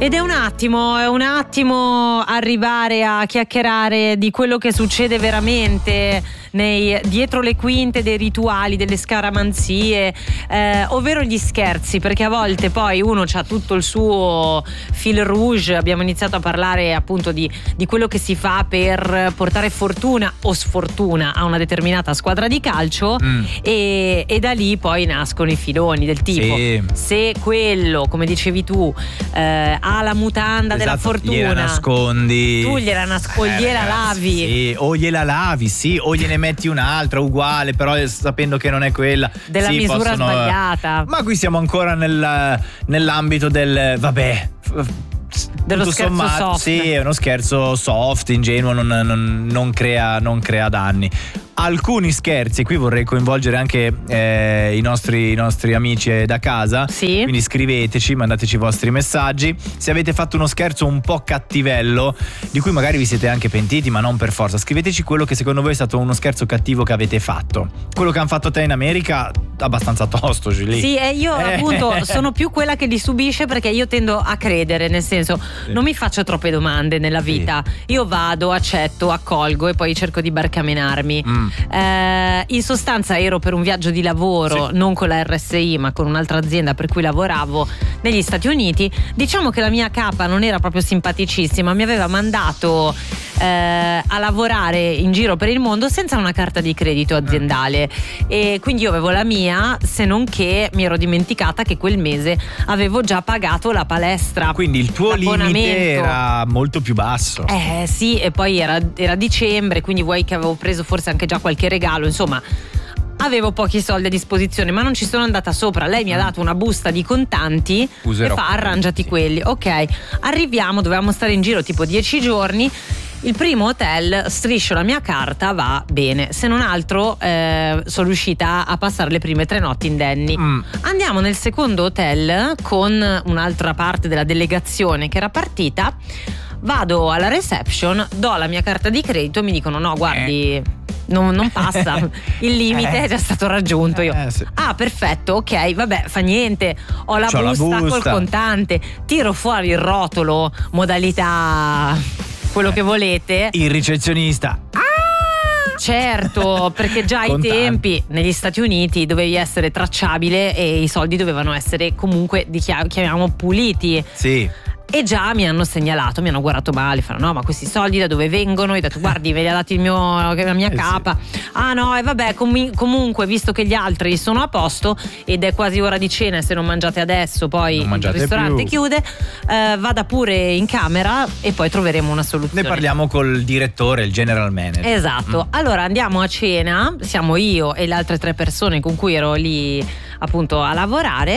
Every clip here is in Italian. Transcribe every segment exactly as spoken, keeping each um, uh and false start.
Ed è un attimo, è un attimo arrivare a chiacchierare di quello che succede veramente nei, dietro le quinte dei rituali, delle scaramanzie, eh, ovvero gli scherzi, perché a volte poi uno c'ha tutto il suo fil rouge. Abbiamo iniziato a parlare appunto di, di quello che si fa per portare fortuna o sfortuna a una determinata squadra di calcio, mm. e, e da lì poi nascono i filoni del tipo sì. Se quello, come dicevi tu, eh, ha la mutanda, esatto, della fortuna, gliela nascondi, tu gliela nascondi, o gliela eh, lavi, sì, o gliela lavi, sì, o gliene metti un'altra uguale però sapendo che non è quella della sì, misura possono, sbagliata. Ma qui siamo ancora nel, nell'ambito del vabbè, dello scherzo sommato, soft. Sì, è uno scherzo soft, ingenuo, non, non, non, crea, non crea danni. Alcuni scherzi, qui vorrei coinvolgere anche eh, i, nostri, i nostri amici da casa, sì. Quindi scriveteci, mandateci i vostri messaggi se avete fatto uno scherzo un po' cattivello di cui magari vi siete anche pentiti, ma non per forza. Scriveteci quello che secondo voi è stato uno scherzo cattivo che avete fatto. Quello che hanno fatto te in America abbastanza tosto, Julie. Sì, e io eh. appunto sono più quella che li subisce, perché io tendo a credere, nel senso sì. non mi faccio troppe domande nella vita, sì. Io vado, accetto, accolgo e poi cerco di barcamenarmi. mm. Eh, in sostanza ero per un viaggio di lavoro, sì. non con la R S I ma con un'altra azienda per cui lavoravo negli Stati Uniti. Diciamo che la mia capa non era proprio simpaticissima, mi aveva mandato eh, a lavorare in giro per il mondo senza una carta di credito aziendale, e quindi io avevo la mia, se non che mi ero dimenticata che quel mese avevo già pagato la palestra, quindi il tuo limite era molto più basso. Eh sì, e poi era, era dicembre, quindi vuoi che avevo preso forse anche già qualche regalo, insomma avevo pochi soldi a disposizione, ma non ci sono andata sopra. Lei mi ha dato una busta di contanti. Userò e fa arrangiati quelli. Ok, arriviamo, dovevamo stare in giro tipo dieci giorni. Il primo hotel, striscio la mia carta, va bene, se non altro eh, sono riuscita a passare le prime tre notti indenni. mm. Andiamo nel secondo hotel con un'altra parte della delegazione che era partita. Vado alla reception, do la mia carta di credito e mi dicono no, guardi, non, non passa, il limite è già stato raggiunto. Io eh, sì. ah perfetto, ok, vabbè, fa niente, ho la, busta, la busta col contante, tiro fuori il rotolo, modalità quello che volete. Il ricezionista certo, perché già ai tempi negli Stati Uniti dovevi essere tracciabile e i soldi dovevano essere comunque, chiamiamo, puliti. Sì. E già mi hanno segnalato, mi hanno guardato male, fanno no, ma questi soldi da dove vengono? Io ho detto guardi, ve li ha dati il mio, la mia eh capa. Sì. Ah no, e vabbè, com- comunque visto che gli altri sono a posto ed è quasi ora di cena e se non mangiate adesso poi il ristorante più. chiude, eh, vada pure in camera e poi troveremo una soluzione. Ne parliamo col direttore, il general manager. Esatto, mm. Allora andiamo a cena, siamo io e le altre tre persone con cui ero lì appunto a lavorare,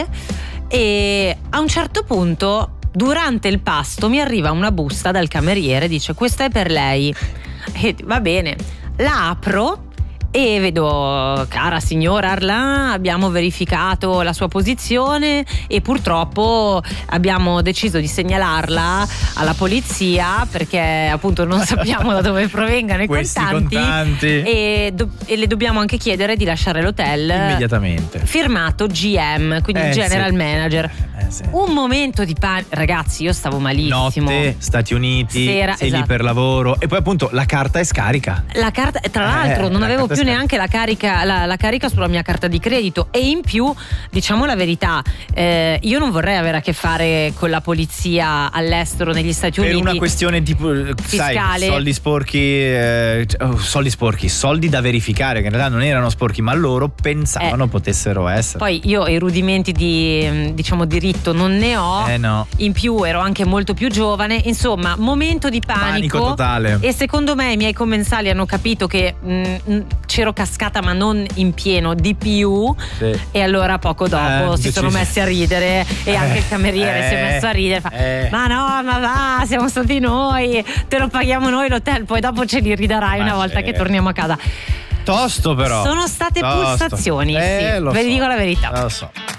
e a un certo punto durante il pasto mi arriva una busta dal cameriere, dice questa è per lei, e va bene, la apro e vedo cara signora Arlan, abbiamo verificato la sua posizione e purtroppo abbiamo deciso di segnalarla alla polizia perché appunto non sappiamo da dove provengano i questi contanti, contanti. E, do- e le dobbiamo anche chiedere di lasciare l'hotel immediatamente. Firmato G M, quindi eh, general sì. manager. Eh, sì. Un momento di panico, ragazzi, io stavo malissimo. Notte, Stati Uniti, Sera, sei esatto. lì per lavoro e poi appunto la carta è scarica. La carta, tra l'altro, eh, non la avevo più scarica. neanche la carica, la, la carica sulla mia carta di credito, e in più, diciamo la verità, eh, io non vorrei avere a che fare con la polizia all'estero negli Stati Per Uniti. una questione tipo, fiscale. sai, soldi sporchi, eh, oh, soldi sporchi, soldi da verificare, che in realtà non erano sporchi, ma loro pensavano eh, potessero essere. Poi io i rudimenti di, diciamo, diritto non ne ho. Eh no. In più ero anche molto più giovane, insomma momento di panico, Panico totale. E secondo me i miei commensali hanno capito che mh, c'ero cascata ma non in pieno, di più, sì. E allora poco dopo eh, si sono messi a ridere e eh, anche il cameriere eh, si è messo a ridere, fa, eh. ma no, ma va, siamo stati noi, te lo paghiamo noi l'hotel, poi dopo ce li ridarai ma una volta sì. che torniamo a casa. Tosto però. Sono state Tosto. pulsazioni, eh, sì, lo ve so. dico la verità. Lo so.